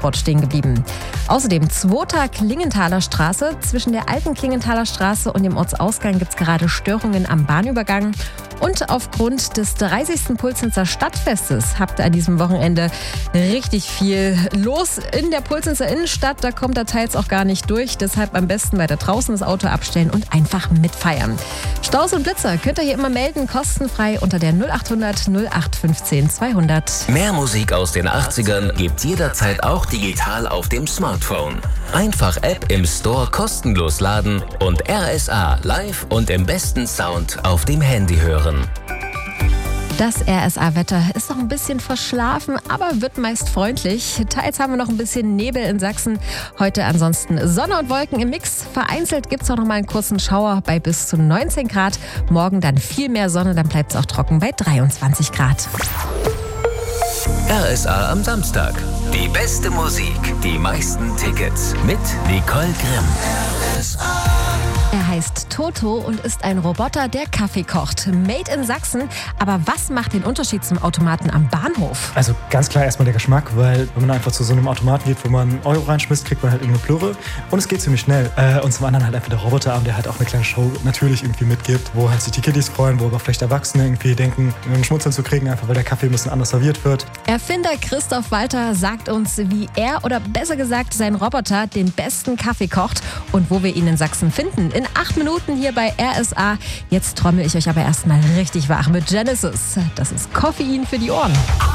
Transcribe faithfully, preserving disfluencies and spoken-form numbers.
Radsport stehen geblieben. Außerdem zweiter Klingenthaler Straße. Zwischen der alten Klingenthaler Straße und dem Ortsausgang gibt es gerade Störungen am Bahnübergang. Und aufgrund des dreißigsten Pulsenzer Stadtfestes habt ihr an diesem Wochenende richtig viel los in der Pulsenzer Innenstadt. Da kommt ihr teils auch gar nicht durch. Deshalb am besten weiter draußen das Auto abstellen und einfach mitfeiern. Staus und Blitzer könnt ihr hier immer melden, kostenfrei unter der null acht hundert null acht fünfzehn zweihundert. Mehr Musik aus den achtzigern gibt's jederzeit auch digital auf dem Smartphone. Einfach App im Store kostenlos laden und R S A live und im besten Sound auf dem Handy hören. Das R S A-Wetter ist noch ein bisschen verschlafen, aber wird meist freundlich. Teils haben wir noch ein bisschen Nebel in Sachsen. Heute ansonsten Sonne und Wolken im Mix. Vereinzelt gibt es auch noch mal einen kurzen Schauer bei bis zu neunzehn Grad. Morgen dann viel mehr Sonne, dann bleibt es auch trocken bei dreiundzwanzig Grad. R S A am Samstag. Die beste Musik, die meisten Tickets mit Nicole Grimm. R S A. Er heißt Toto und ist ein Roboter, der Kaffee kocht. Made in Sachsen. Aber was macht den Unterschied zum Automaten am Bahnhof? Also ganz klar erstmal der Geschmack, weil wenn man einfach zu so einem Automaten geht, wo man einen Euro reinschmisst, kriegt man halt irgendeine Plöre. Und es geht ziemlich schnell. Und zum anderen halt einfach der Roboterarm, der halt auch eine kleine Show natürlich irgendwie mitgibt, wo halt sich die Kiddies freuen, wo aber vielleicht Erwachsene irgendwie denken, einen Schmunzeln zu kriegen, einfach weil der Kaffee ein bisschen anders serviert wird. Erfinder Christoph Walter sagt uns, wie er oder besser gesagt sein Roboter den besten Kaffee kocht und wo wir ihn in Sachsen finden. In acht Minuten hier bei R S A. Jetzt trommel ich euch aber erstmal richtig wach mit Genesis. Das ist Koffein für die Ohren.